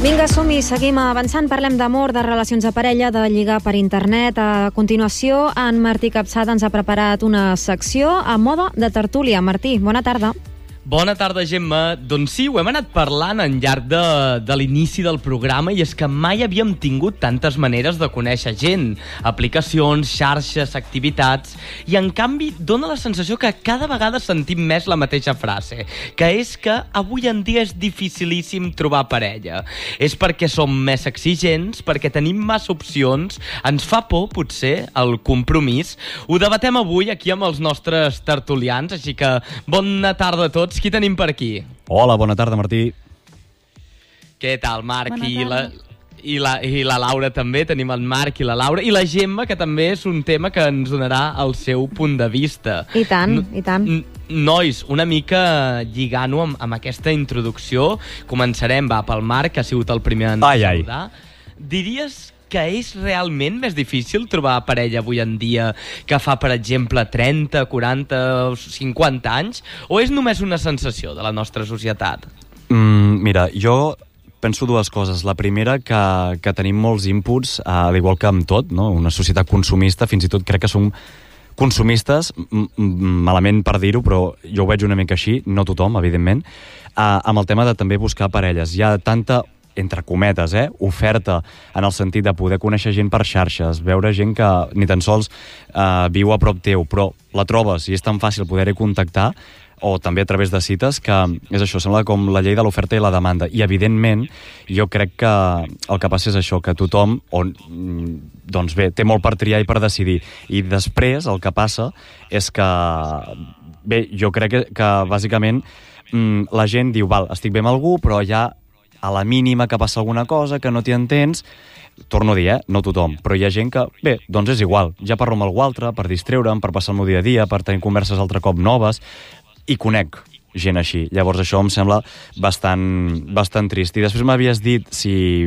Vinga, som-hi, seguim avançant. Parlem d'amor, de relacions de parella, de lligar per internet. A continuació, en Martí Capçada ens ha preparat una secció a mode de tertúlia. Martí, bona tarda. Bona tarda, Gemma. Doncs sí, ho hem anat parlant al llarg de l'inici del programa i és que mai havíem tingut tantes maneres de conèixer gent, aplicacions, xarxes, activitats, i en canvi dona la sensació que cada vegada sentim més la mateixa frase, que és que avui en dia és dificilíssim trobar parella. És perquè som més exigents, perquè tenim massa opcions, ens fa por, potser, el compromís. Ho debatem avui aquí amb els nostres tertulians, així que bona tarda a tots. Qui tenim per aquí? Hola, bona tarda, Martí. Què tal, Marc? Bona tarda. I la Laura també. Tenim el Marc i la Laura. I la Gemma, que també és un tema que ens donarà el seu punt de vista. I tant, i tant. Nois, una mica lligant-ho amb aquesta introducció. Començarem, pel Marc, que ha sigut el primer en saludar. Diries que és realment més difícil trobar parella avui en dia que fa, per exemple, 30, 40 o 50 anys? O és només una sensació de la nostra societat? Mira, jo penso dues coses. La primera, que tenim molts inputs, al igual que amb tot, no? Una societat consumista, fins i tot crec que som consumistes, malament per dir-ho, però jo ho veig una mica així, no tothom, evidentment, amb el tema de també buscar parelles. Hi ha tanta, entre cometes, oferta en el sentit de poder conèixer gent per xarxes, veure gent que ni tan sols viu a prop teu, però la trobes i és tan fàcil poder-hi contactar, o també a través de cites, que és això, sembla com la llei de l'oferta i la demanda. I, evidentment, jo crec que el que passa és això, que tothom, doncs bé, té molt per triar i per decidir. I després el que passa és que, bé, jo crec que bàsicament, la gent diu, val, estic bé amb algú, però ja a la mínima que passa alguna cosa, que no t'hi entens, torno a dir, no tothom, però hi ha gent que, bé, doncs és igual, ja parlo amb algú altre, per distreure'm, per passar el meu dia a dia, per tenir converses altre cop noves, i conec gent així. Llavors això em sembla bastant trist. I després m'havies dit si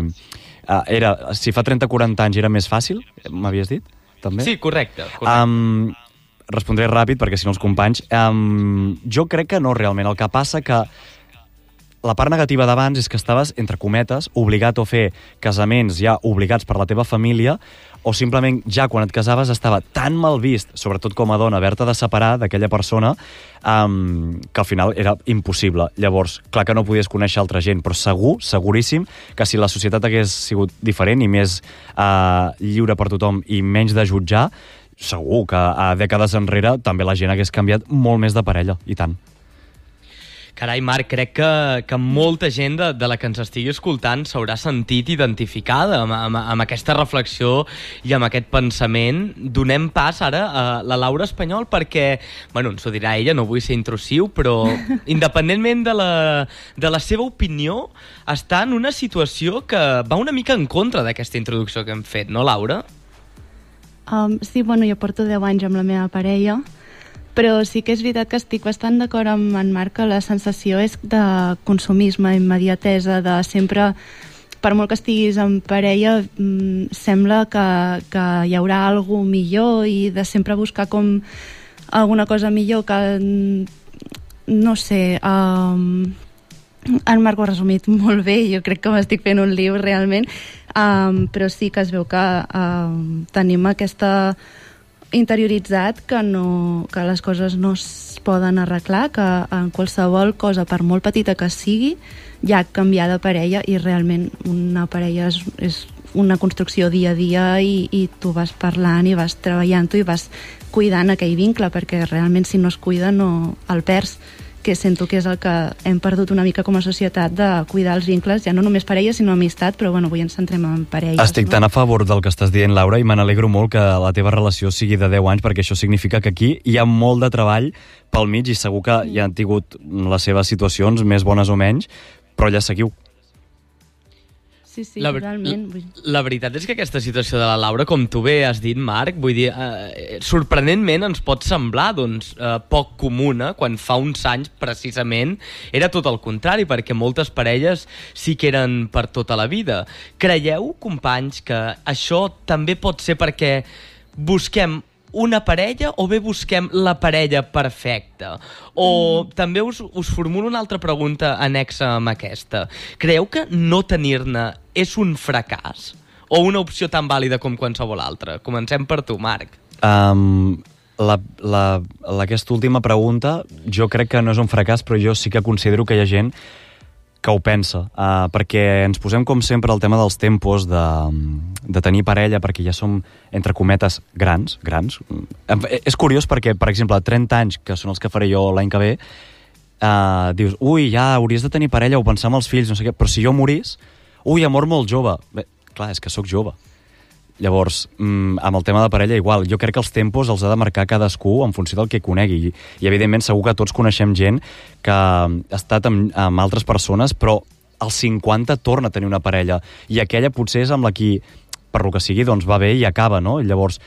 fa 30-40 anys era més fàcil, m'havies dit, també? Sí, correcte. Respondré ràpid, perquè si no els companys. Jo crec que no, realment. El que passa que la part negativa d'abans és que estaves, entre cometes, obligat a fer casaments ja obligats per la teva família, o simplement ja quan et casaves estava tan mal vist, sobretot com a dona, haver-te de separar d'aquella persona, que al final era impossible. Llavors, clar que no podies conèixer altra gent, però seguríssim, que si la societat hagués sigut diferent i més lliure per tothom i menys de jutjar, segur que a dècades enrere també la gent hagués canviat molt més de parella, i tant. Carai, Marc, crec que molta gent de la que ens estigui escoltant s'haurà sentit identificada amb aquesta reflexió i amb aquest pensament. Donem pas ara a la Laura Espanyol perquè, bueno, ens ho dirà ella, no vull ser intrusiu, però independentment de la seva opinió, està en una situació que va una mica en contra d'aquesta introducció que hem fet, no, Laura? Sí, bueno, jo porto 10 anys amb la meva parella, però sí que és veritat que estic bastant d'acord amb en Marc, que la sensació és de consumisme, immediatesa, de sempre, per molt que estiguis en parella, sembla que hi haurà alguna cosa millor i de sempre buscar com alguna cosa millor que, no sé, en Marc ho ha resumit molt bé, jo crec que m'estic fent un lío realment, però sí que es veu que tenim aquesta interioritzat que les coses no es poden arreglar, que en qualsevol cosa, per molt petita que sigui, ja canviar de parella, i realment una parella és una construcció dia a dia i tu vas parlant i vas treballant-ho i vas cuidant aquell vincle, perquè realment si no es cuida no el perds, que sento que és el que hem perdut una mica com a societat, de cuidar els vincles, ja no només parella sinó amistat, però bueno, avui ens centrem en parelles. Estic tan a favor del que estàs dient, Laura, i me n'alegro molt que la teva relació sigui de 10 anys, perquè això significa que aquí hi ha molt de treball pel mig i segur que hi han tingut les seves situacions més bones o menys, però ja seguiu. Sí, totalment. La veritat és que aquesta situació de la Laura, com tu bé has dit, Marc, vull dir, sorprenentment ens pot semblar poc comuna, quan fa uns anys precisament era tot el contrari, perquè moltes parelles sí que eren per tota la vida. Creieu, companys, que això també pot ser perquè busquem una parella o bé busquem la parella perfecta? O també us formulo una altra pregunta anexa amb aquesta. Creieu que no tenir-ne és un fracàs? O una opció tan vàlida com qualsevol altra? Comencem per tu, Marc. Aquesta última pregunta jo crec que no és un fracàs, però jo sí que considero que hi ha gent que ho pensa, perquè ens posem com sempre el tema dels tempos de tenir parella, perquè ja som, entre cometes, grans. És curiós perquè, per exemple, a 30 anys, que són els que faré jo l'any que ve, dius, ui, ja hauries de tenir parella o pensar en els fills, no sé què, però si jo morís, ui, ha mort molt jove. Bé, clar, és que sóc jove. Llavors, amb el tema de parella igual, jo crec que els tempos els ha de marcar cadascú en funció del que conegui, i evidentment segur que tots coneixem gent que ha estat amb altres persones, però als 50 torna a tenir una parella, i aquella potser és amb la qui, per lo que sigui, doncs va bé i acaba, no? Llavors,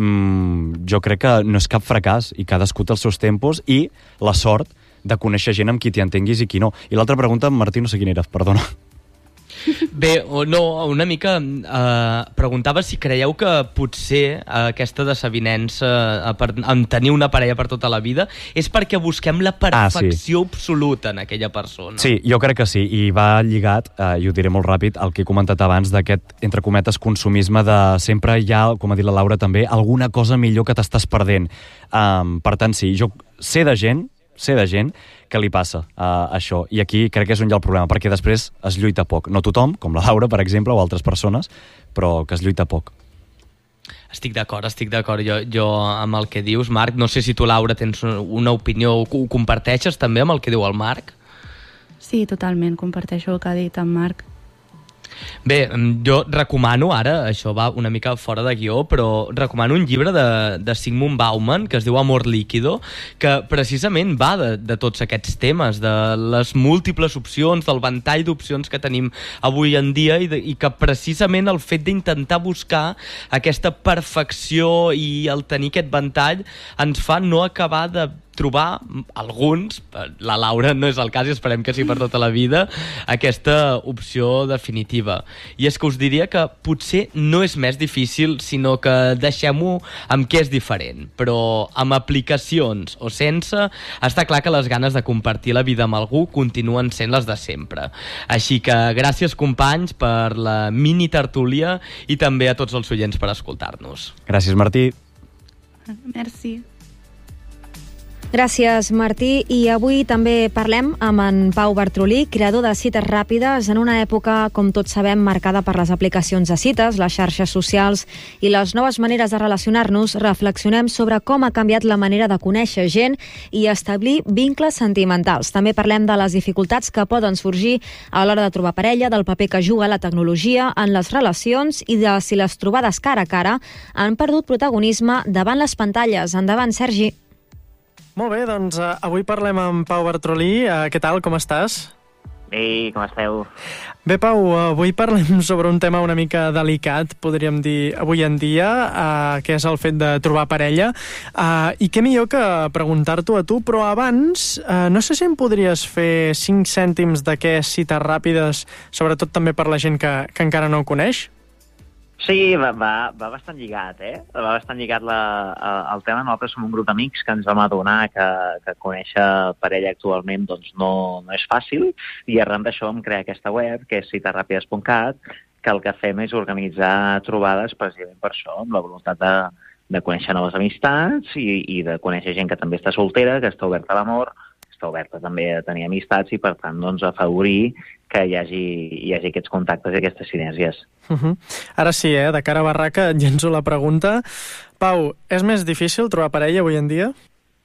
jo crec que no és cap fracàs, i cadascú té els seus tempos i la sort de conèixer gent amb qui t'hi entenguis i qui no. I l'altra pregunta, Martí, no sé quina era, perdona. Bé, no, una mica preguntava si creieu que potser aquesta desavinença en tenir una parella per tota la vida és perquè busquem la perfecció absoluta en aquella persona. Sí, jo crec que sí, i va lligat, i ho diré molt ràpid, el que he comentat abans d'aquest, entre cometes, consumisme de sempre hi ha, com ha dit la Laura també, alguna cosa millor que t'estàs perdent. Per tant, sí, jo sé de gent que li passa això, i aquí crec que és on hi ha el problema, perquè després es lluita poc. No tothom, com la Laura, per exemple, o altres persones, però que es lluita poc. Estic d'acord. Jo amb el que dius, Marc, no sé si tu, Laura, tens una opinió, ho comparteixes també amb el que diu el Marc? Sí, totalment, comparteixo el que ha dit en Marc. Bé, jo recomano, ara, això va una mica fora de guió, però recomano un llibre de Zygmunt Bauman que es diu Amor líquido, que precisament va de tots aquests temes, de les múltiples opcions, del ventall d'opcions que tenim avui en dia, i que precisament el fet d'intentar buscar aquesta perfecció i el tenir aquest ventall ens fa no acabar de trobar alguns, la Laura no és el cas i esperem que sí per tota la vida, aquesta opció definitiva. I és que us diria que potser no és més difícil, sinó que deixem-ho amb què és diferent, però amb aplicacions o sense, està clar que les ganes de compartir la vida amb algú continuen sent les de sempre. Així que gràcies, companys, per la mini tertúlia i també a tots els oients per escoltar-nos. Gràcies, Martí. Merci. Gràcies, Martí. I avui també parlem amb en Pau Bartrolí, creador de Cites Ràpides, en una època, com tots sabem, marcada per les aplicacions de cites, les xarxes socials i les noves maneres de relacionar-nos. Reflexionem sobre com ha canviat la manera de conèixer gent i establir vincles sentimentals. També parlem de les dificultats que poden sorgir a l'hora de trobar parella, del paper que juga la tecnologia en les relacions i de si les trobades cara a cara han perdut protagonisme davant les pantalles. Endavant, Sergi. Molt bé, doncs avui parlem amb Pau Bartrolí. Què tal, com estàs? Bé, com esteu? Bé, Pau, avui parlem sobre un tema una mica delicat, podríem dir, avui en dia, que és el fet de trobar parella. I què millor que preguntar-t'ho a tu, però abans, no sé si em podries fer 5 cèntims de què és Cites Ràpides, sobretot també per la gent que encara no ho coneix? Sí, va bastant lligat, Va bastant lligat el tema. Nosaltres som un grup d'amics que ens vam adonar que conèixer parella actualment doncs, no és fàcil, i arran d'això vam crear aquesta web, que és citesrapides.cat, que el que fem és organitzar trobades precisament per això, amb la voluntat de conèixer noves amistats i de conèixer gent que també està soltera, que està oberta a l'amor, està oberta també a tenir amistats i, per tant, doncs, afavorir que hi hagi aquests contactes i aquestes sinergies. Ara sí, de cara a barraca, et llenço la pregunta. Pau, és més difícil trobar parella avui en dia?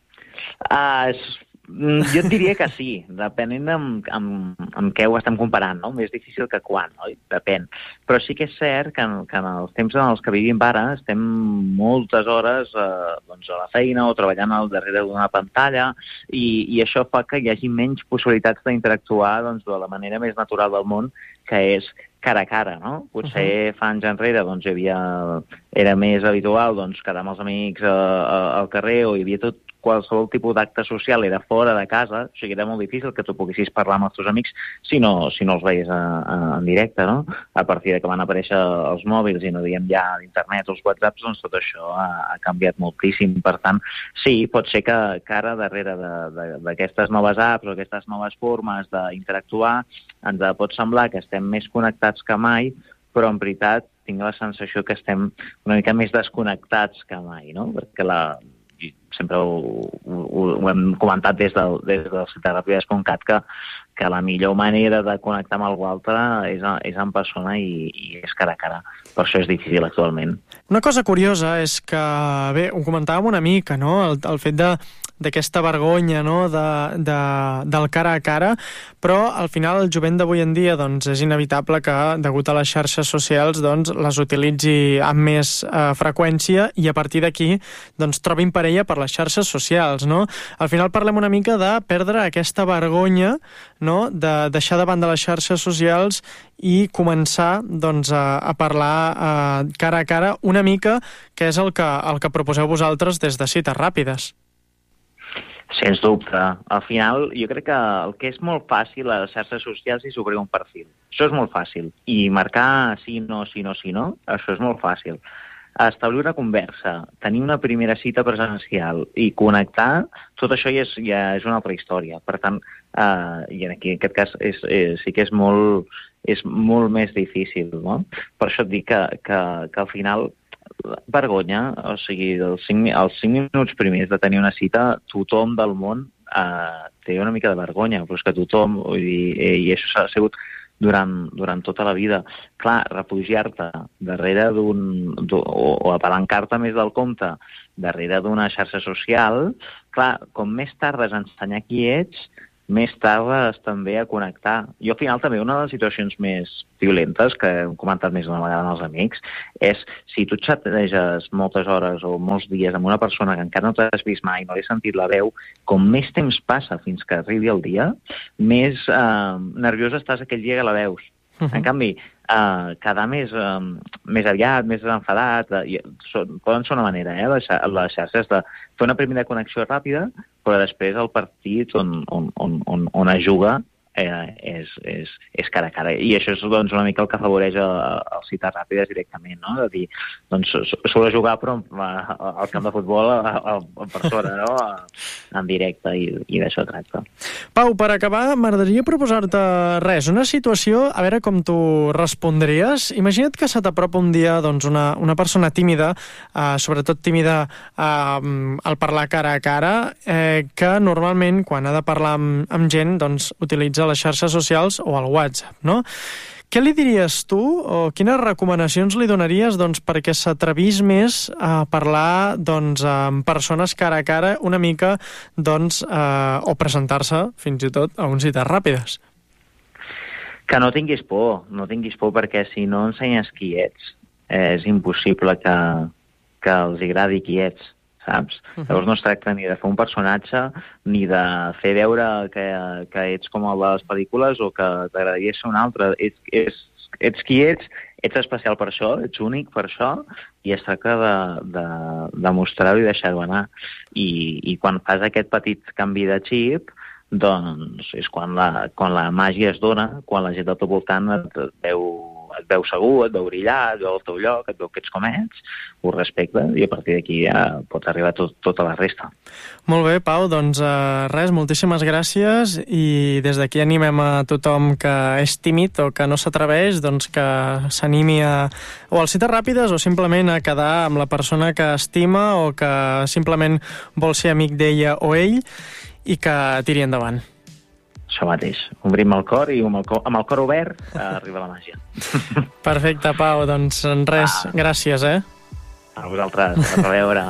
Jo et diria que sí, depenent amb què ho estem comparant, no? Més difícil que quan, oi? Depèn. Però sí que és cert que en els temps en els que vivim ara estem moltes hores doncs a la feina o treballant al darrere d'una pantalla i això fa que hi hagi menys possibilitats d'interactuar doncs, de la manera més natural del món, que és cara a cara, no? Potser fa anys enrere doncs, era més habitual doncs, quedar amb els amics al carrer, o hi havia qualsevol tipus d'acte social era fora de casa, o sigui, era molt difícil que tu poguessis parlar amb els teus amics si no els veies en directe, no? A partir de que van aparèixer els mòbils i no diem ja l'internet o els whatsapps, doncs tot això ha canviat moltíssim. Per tant, sí, pot ser que ara darrere d'aquestes noves apps o aquestes noves formes d'interactuar ens pot semblar que estem més connectats que mai, però en veritat tinc la sensació que estem una mica més desconnectats que mai, no? Perquè sempre ho hem comentat des del citaràpides.cat que la millor manera de connectar amb algú altre és en persona i és cara a cara. Per això és difícil actualment. Una cosa curiosa és que, bé, ho comentàvem una mica, no? El fet d'aquesta vergonya, no? Del cara a cara, però al final el jovent d'avui en dia doncs, és inevitable que, degut a les xarxes socials, doncs, les utilitzi amb més freqüència i a partir d'aquí doncs, trobin parella per les xarxes socials, no? Al final parlem una mica de perdre aquesta vergonya, no? De deixar de banda les xarxes socials i començar doncs, a parlar cara a cara una mica, que és el que proposeu vosaltres des de Cites Ràpides. Sens dubte. Al final, jo crec que el que és molt fàcil a les xarxes socials és obrir un perfil. Això és molt fàcil. I marcar sí, no, això és molt fàcil. Establir una conversa, tenir una primera cita presencial i connectar, tot això ja és una altra història. Per tant, i en aquest cas sí que és molt més difícil, no? Per això et dic que al final vergonya, o sigui, els 5 minuts primers de tenir una cita, tothom del món té una mica de vergonya, però és que tothom, vull dir, i això s'ha sigut durant tota la vida. Clar, refugiar-te darrere o apalancar-te més del compte darrere d'una xarxa social, clar, com més tardes a ensenyar qui ets, més tardes també a connectar. Jo al final també una de les situacions més violentes, que hem comentat més d'una vegada amb els amics, és si tu xateges moltes hores o molts dies amb una persona que encara no t'has vist mai, no l'he sentit la veu, com més temps passa fins que arribi el dia, més nerviosa estàs aquell dia que la veus. En canvi, quedar més aviat, més enfadat, poden ser una manera, les xarxes, de fer una primera connexió ràpida, però després el partit on es juga és cara a cara. I això és doncs, una mica el que afavoreix el Cites Ràpides directament, no? De dir, doncs, s'ho de jugar però al camp de futbol en persona, no? En directe, i d'això tracta. Pau, per acabar, m'agradaria proposar-te res, una situació, a veure com tu respondries. Imagina't que se t'apropa un dia doncs, una persona tímida, sobretot tímida al parlar cara a cara, que normalment quan ha de parlar amb gent doncs, utilitza les xarxes socials o el WhatsApp, no? Què li diries tu o quines recomanacions li donaries doncs, perquè s'atrevís més a parlar doncs, amb persones cara a cara una mica doncs, o presentar-se fins i tot a un Cites Ràpides? Que no tinguis por perquè si no ensenyes qui ets és impossible que els agradi qui ets, saps? Llavors no es tracta ni de fer un personatge ni de fer veure que ets com el de les pel·lícules o que t'agradaria ser un altre. Ets qui ets especial per això, ets únic per això, i es tracta de mostrar-ho i deixar-ho anar. I quan fas aquest petit canvi de xip, doncs és quan la màgia es dona, quan la gent del teu voltant et veu segur, et veu brillar, et veu al teu lloc, et veu que ets com ets, ho respecta, i a partir d'aquí ja pots arribar a tota la resta. Molt bé, Pau, doncs res, moltíssimes gràcies, i des d'aquí animem a tothom que és tímid o que no s'atreveix, doncs que s'animi o als Cites Ràpides o simplement a quedar amb la persona que estima o que simplement vol ser amic d'ella o ell, i que tiri endavant. Això mateix. Obrim el cor i amb el cor obert arriba la màgia. Perfecte, Pau. Doncs res, gràcies, A vosaltres. A veure.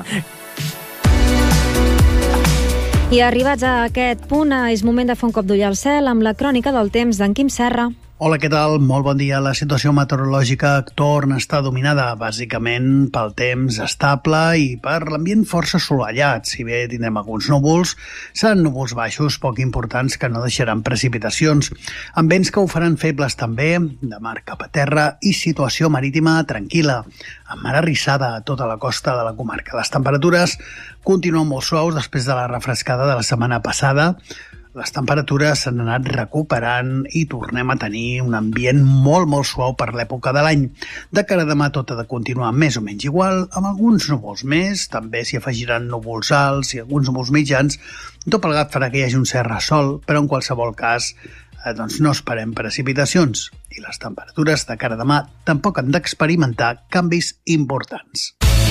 I arribats a aquest punt, és moment de fer un cop d'ull al cel amb la crònica del temps d'en Quim Serra. Hola, què tal? Molt bon dia. La situació meteorològica torna a estar dominada bàsicament pel temps estable i per l'ambient força assolellat. Si bé tindrem alguns núvols, seran núvols baixos poc importants que no deixaran precipitacions, amb vents que ho faran febles també, de mar cap a terra i situació marítima tranquil·la, amb mar arrissada a tota la costa de la comarca. Les temperatures continuen molt suaus després de la refrescada de la setmana passada. Les temperatures s'han anat recuperant i tornem a tenir un ambient molt, molt suau per l'època de l'any. De cara a demà tot ha de continuar més o menys igual, amb alguns núvols més, també s'hi afegiran núvols alts i alguns núvols mitjans. Tot plegat farà que hi hagi un cert ressol, però en qualsevol cas no esperem precipitacions. I les temperatures de cara a demà tampoc han d'experimentar canvis importants.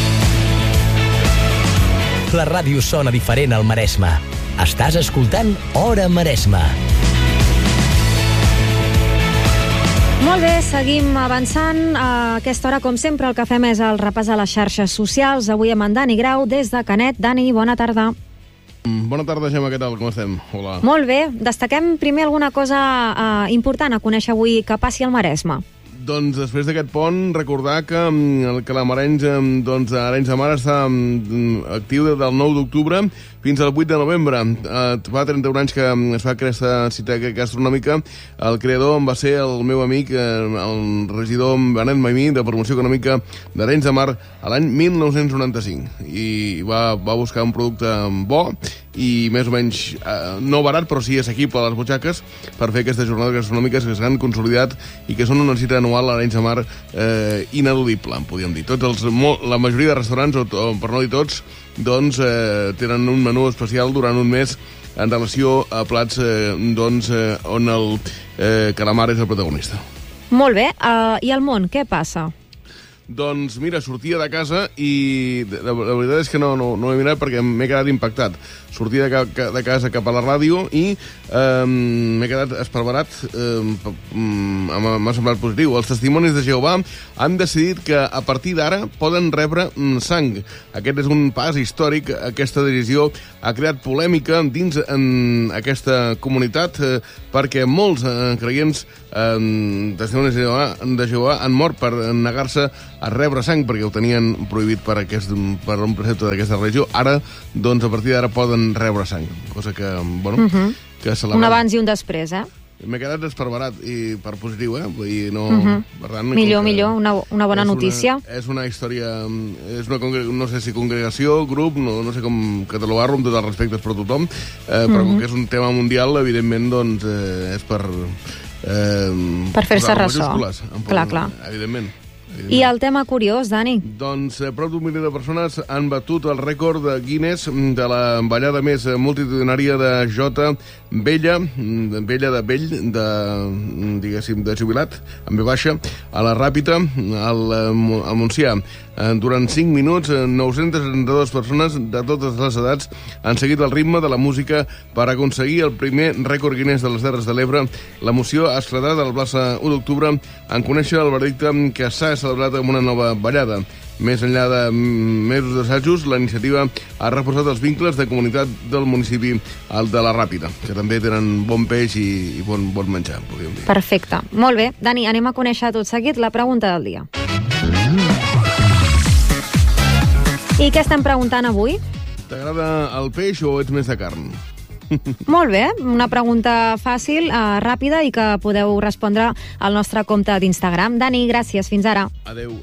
La ràdio sona diferent al Maresme. Estàs escoltant Hora Maresme. Molt bé, seguim avançant. A aquesta hora, com sempre, el que fem és el repàs a les xarxes socials. Avui amb en Dani Grau, des de Canet. Dani, bona tarda. Bona tarda, Gemma, què tal? Com estem? Hola. Molt bé. Destaquem primer alguna cosa important a conèixer avui que passi al Maresme. Doncs després d'aquest pont, recordar que l'Arenys de Mar està actiu des del 9 d'octubre fins al 8 de novembre. Fa 31 anys que es fa aquesta cita gastronòmica. El creador va ser el meu amic, el regidor Benet Maimí, de Promoció Econòmica d'Arenys de Mar, a l'any 1995. I va buscar un producte bo i més o menys no barat, però sí assequible a les butxaques per fer aquestes jornades gastronòmiques que s'han consolidat i que són una cita anual a l'Arenys de Mar ineludible, podríem dir. La majoria de restaurants, o per no dir tots, doncs tenen un menú especial durant un mes en relació a plats on el calamar és el protagonista. Molt bé. I al món, què passa? Doncs mira, sortia de casa i la veritat és que no he mirat perquè m'he quedat impactat. Sortia de casa cap a la ràdio i m'he quedat esparverat, m'ha semblat positiu. Els testimonis de Jehovà han decidit que a partir d'ara poden rebre sang. Aquest és un pas històric. Aquesta decisió ha creat polèmica dins aquesta comunitat perquè molts creients testimonis de Jehovà han mort per negar-se a rebre sang perquè ho tenien prohibit per un precepte d'aquesta religió. Ara, doncs, a partir d'ara poden rebre sang, cosa que, bueno, que celebrem. Un abans i un després, M'he quedat esparverat i per positiu, Vull dir, no... Per tant, millor, una bona notícia. És una història, no sé si congregació, grup, no sé com catalogar-lo amb tots els respectes per tothom, però com que és un tema mundial, evidentment, doncs, és per fer-se ressò. Clar. Evidentment. I el tema curiós, Dani? Doncs prop d'un milió de persones han batut el rècord de Guinness de la ballada més multitudinària de jota vella de jubilat, amb ve baixa, a la Ràpita, al Montsià. Durant 5 minuts, 962 persones de totes les edats han seguit el ritme de la música per aconseguir el primer rècord Guinness de les Terres de l'Ebre. L'emoció ha esclatat a la plaça 1 d'octubre en conèixer el veredicte que s'ha celebrat amb una nova ballada. Més enllà de mesos d'assajos, la iniciativa ha reforçat els vincles de comunitat del municipi de la Ràpita, que també tenen bon peix i bon menjar, podríem dir. Perfecte. Molt bé. Dani, anem a conèixer tot seguit la pregunta del dia. I què estem preguntant avui? T'agrada el peix o ets més de carn? Molt bé, una pregunta fàcil, ràpida i que podeu respondre al nostre compte d'Instagram. Dani, gràcies, fins ara. Adéu.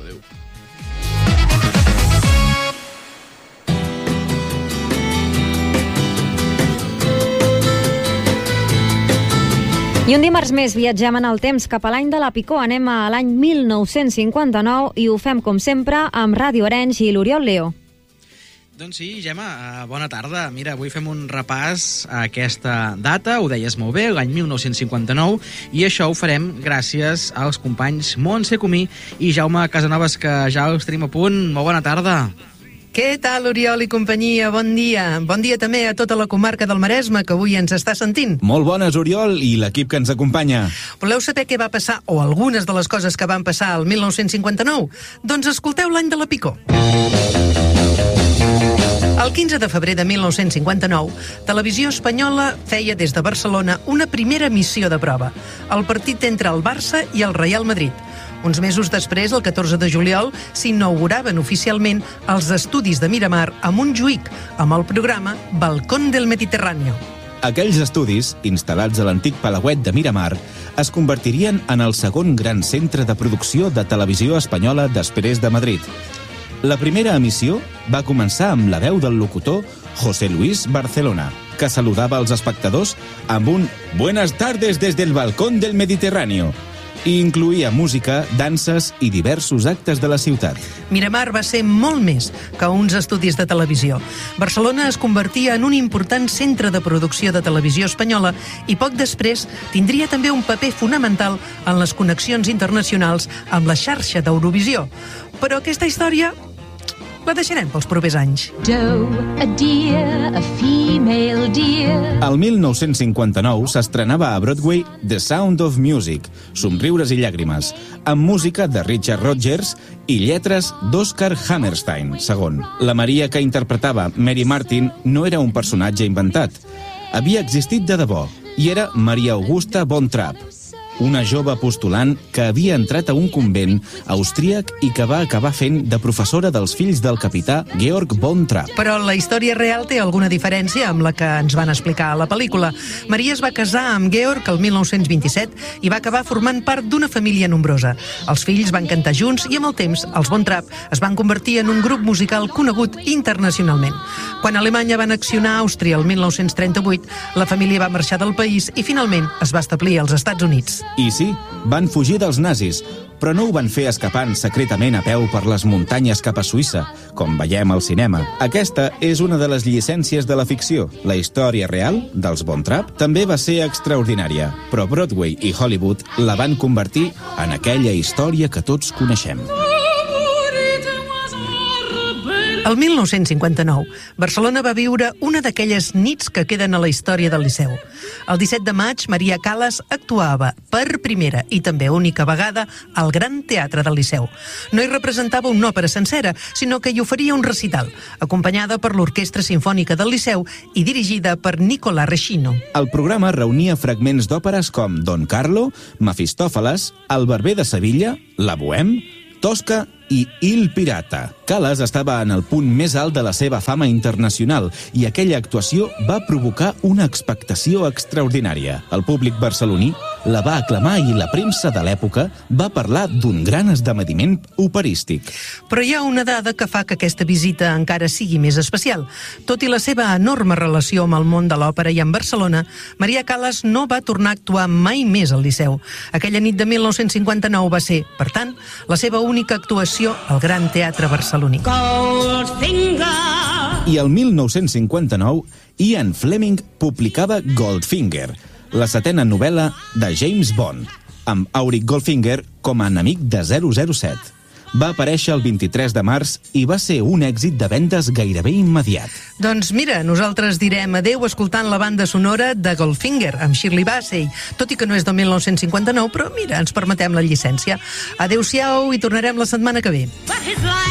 I un dimarts més viatgem en el temps cap a l'any de la Picó. Anem a l'any 1959 i ho fem, com sempre, amb Ràdio Arenys i l'Oriol Leo. Doncs sí, Gemma, bona tarda. Mira, avui fem un repàs a aquesta data, ho deies molt bé, l'any 1959, i això ho farem gràcies als companys Montse Comí i Jaume Casanovas, que ja els tenim a punt. Molt bona tarda. Què tal, Oriol i companyia? Bon dia. Bon dia també a tota la comarca del Maresme, que avui ens està sentint. Molt bones, Oriol, i l'equip que ens acompanya. Voleu saber què va passar, o algunes de les coses que van passar al 1959? Doncs escolteu l'any de la Picó. El 15 de febrer de 1959, Televisió Espanyola feia des de Barcelona una primera missió de prova, el partit entre el Barça i el Real Madrid. Uns mesos després, el 14 de juliol, s'inauguraven oficialment els estudis de Miramar a Montjuïc, amb el programa Balcón del Mediterráneo. Aquells estudis, instal·lats a l'antic Palauet de Miramar, es convertirien en el segon gran centre de producció de televisió espanyola després de Madrid. La primera emissió va començar amb la veu del locutor José Luis Barcelona, que saludava als espectadors amb un «Buenas tardes desde el balcón del Mediterráneo», i incloïa música, danses i diversos actes de la ciutat. Miramar va ser molt més que uns estudis de televisió. Barcelona es convertia en un important centre de producció de televisió espanyola i poc després tindria també un paper fonamental en les connexions internacionals amb la xarxa d'Eurovisió. Però aquesta història la deixarem pels propers anys. El 1959 s'estrenava a Broadway The Sound of Music, Somriures i llàgrimes, amb música de Richard Rodgers i lletres d'Oscar Hammerstein, segon. La Maria que interpretava Mary Martin no era un personatge inventat. Havia existit de debò i era Maria Augusta von Trapp, una jove postulant que havia entrat a un convent austríac i que va acabar fent de professora dels fills del capità Georg von Trapp. Però la història real té alguna diferència amb la que ens van explicar a la pel·lícula. Maria es va casar amb Georg el 1927 i va acabar formant part d'una família nombrosa. Els fills van cantar junts i amb el temps els von Trapp es van convertir en un grup musical conegut internacionalment. Quan Alemanya va annexionar Àustria el 1938, la família va marxar del país i finalment es va establir als Estats Units. I sí, van fugir dels nazis, però no ho van fer escapant secretament a peu per les muntanyes cap a Suïssa, com veiem al cinema. Aquesta és una de les llicències de la ficció. La història real dels Von Trapp també va ser extraordinària, però Broadway i Hollywood la van convertir en aquella història que tots coneixem. El 1959, Barcelona va viure una d'aquelles nits que queden a la història del Liceu. El 17 de maig, Maria Callas actuava per primera i també única vegada al Gran Teatre del Liceu. No hi representava una òpera sencera, sinó que hi oferia un recital, acompanyada per l'Orquestra Simfònica del Liceu i dirigida per Nicola Rescino. El programa reunia fragments d'òperes com Don Carlo, Mefistófeles, El barber de Sevilla, La Bohème, Tosca i Il Pirata. Callas estava en el punt més alt de la seva fama internacional i aquella actuació va provocar una expectació extraordinària. El públic barceloní la va aclamar i la premsa de l'època va parlar d'un gran esdeveniment operístic. Però hi ha una dada que fa que aquesta visita encara sigui més especial. Tot i la seva enorme relació amb el món de l'òpera i amb Barcelona, Maria Callas no va tornar a actuar mai més al Liceu. Aquella nit de 1959 va ser, per tant, la seva única actuació al Gran Teatre barceloní. I el 1959, Ian Fleming publicava Goldfinger, la setena novel·la de James Bond, amb Auric Goldfinger com a enemic de 007. Va aparèixer el 23 de març i va ser un èxit de vendes gairebé immediat. Doncs mira, nosaltres direm adeu escoltant la banda sonora de Goldfinger, amb Shirley Bassey, tot i que no és del 1959, però mira, ens permetem la llicència. Adeu-siau i tornarem la setmana que ve.